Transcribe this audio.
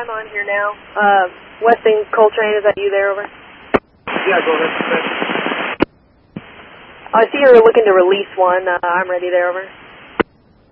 I'm on here now. Westing Coltrane, is that you there, over? Yeah, go ahead. I see you're looking to release one. I'm ready there, over.